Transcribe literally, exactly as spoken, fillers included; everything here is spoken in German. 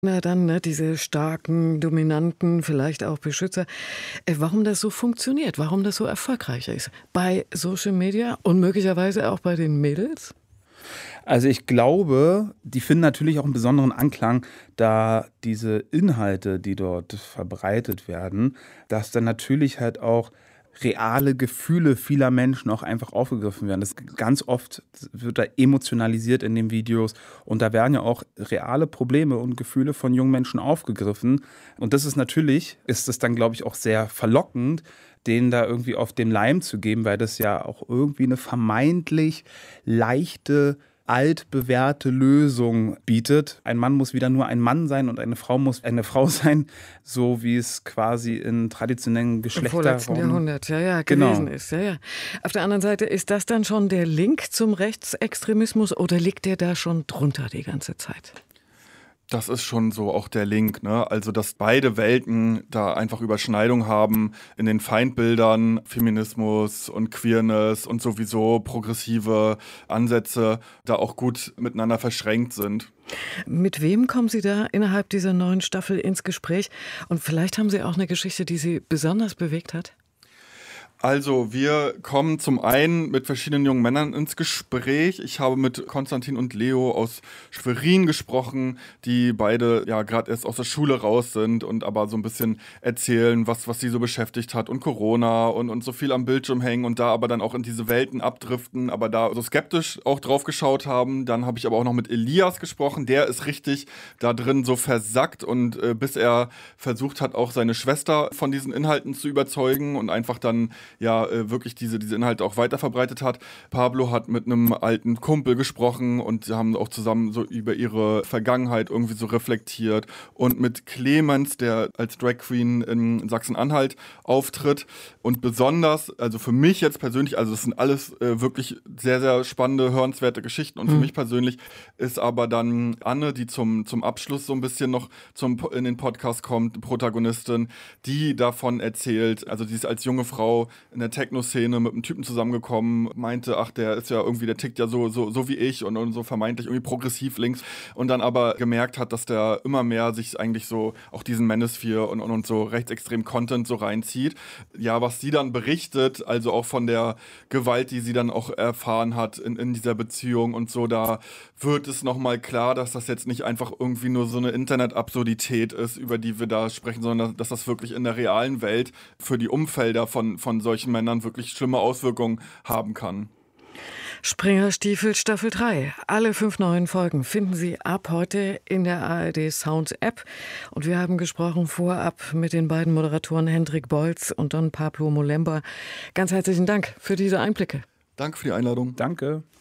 Na dann, ne, diese starken, dominanten, vielleicht auch Beschützer. Äh, warum das so funktioniert, warum das so erfolgreich ist bei Social Media und möglicherweise auch bei den Mädels? Also ich glaube, die finden natürlich auch einen besonderen Anklang, da diese Inhalte, die dort verbreitet werden, dass dann natürlich halt auch reale Gefühle vieler Menschen auch einfach aufgegriffen werden. Das ganz oft wird da emotionalisiert in den Videos und da werden ja auch reale Probleme und Gefühle von jungen Menschen aufgegriffen. Und das ist natürlich, ist es dann, glaube ich, auch sehr verlockend, denen da irgendwie auf den Leim zu geben, weil das ja auch irgendwie eine vermeintlich leichte, altbewährte Lösung bietet. Ein Mann muss wieder nur ein Mann sein und eine Frau muss eine Frau sein, so wie es quasi in traditionellen Geschlechterrollen Im vorletzten Jahrhundert, ja, ja, genau. gewesen ist. Ja, ja. Auf der anderen Seite, ist das dann schon der Link zum Rechtsextremismus oder liegt der da schon drunter die ganze Zeit? Das ist schon so auch der Link, ne? Also, dass beide Welten da einfach Überschneidung haben in den Feindbildern, Feminismus und Queerness und sowieso progressive Ansätze da auch gut miteinander verschränkt sind. Mit wem kommen Sie da innerhalb dieser neuen Staffel ins Gespräch? Und vielleicht haben Sie auch eine Geschichte, die Sie besonders bewegt hat? Also, wir kommen zum einen mit verschiedenen jungen Männern ins Gespräch. Ich habe mit Konstantin und Leo aus Schwerin gesprochen, die beide ja gerade erst aus der Schule raus sind und aber so ein bisschen erzählen, was, was sie so beschäftigt hat und Corona und, und so viel am Bildschirm hängen und da aber dann auch in diese Welten abdriften, aber da so skeptisch auch drauf geschaut haben. Dann habe ich aber auch noch mit Elias gesprochen, der ist richtig da drin so versackt und äh, bis er versucht hat, auch seine Schwester von diesen Inhalten zu überzeugen und einfach dann ja äh, wirklich diese, diese Inhalte auch weiterverbreitet hat. Pablo hat mit einem alten Kumpel gesprochen und sie haben auch zusammen so über ihre Vergangenheit irgendwie so reflektiert. Und mit Clemens, der als Drag Queen in Sachsen-Anhalt auftritt. Und besonders, also für mich jetzt persönlich, also das sind alles äh, wirklich sehr, sehr spannende, hörenswerte Geschichten. Und für Mhm. mich persönlich ist aber dann Anne, die zum, zum Abschluss so ein bisschen noch zum, in den Podcast kommt, Protagonistin, die davon erzählt, also die ist als junge Frau in der Techno-Szene mit einem Typen zusammengekommen, meinte, ach, der ist ja irgendwie, der tickt ja so, so, so wie ich und, und so vermeintlich irgendwie progressiv links und dann aber gemerkt hat, dass der immer mehr sich eigentlich so auch diesen Manosphere und, und, und so rechtsextrem Content so reinzieht. Ja, was sie dann berichtet, also auch von der Gewalt, die sie dann auch erfahren hat in, in dieser Beziehung und so, da wird es nochmal klar, dass das jetzt nicht einfach irgendwie nur so eine Internet-Absurdität ist, über die wir da sprechen, sondern dass das wirklich in der realen Welt für die Umfelder von, von solchen Männern wirklich schlimme Auswirkungen haben kann. Springerstiefel Staffel drei. Alle fünf neuen Folgen finden Sie ab heute in der A R D Sound App. Und wir haben gesprochen vorab mit den beiden Moderatoren Hendrik Bolz und Don Pablo Molemba. Ganz herzlichen Dank für diese Einblicke. Danke für die Einladung. Danke.